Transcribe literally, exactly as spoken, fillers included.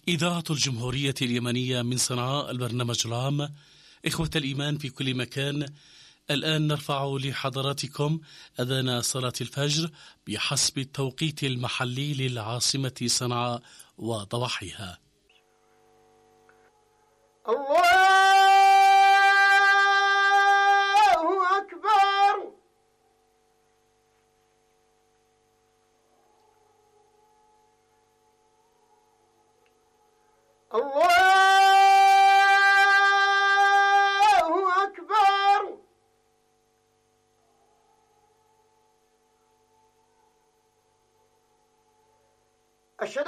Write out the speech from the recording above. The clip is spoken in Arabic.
إذاعة الجمهورية اليمنية من صنعاء، البرنامج العام. إخوة الإيمان في كل مكان، الآن نرفع لحضراتكم أذان صلاة الفجر بحسب التوقيت المحلي للعاصمة صنعاء وضواحيها. الله أكبر. الله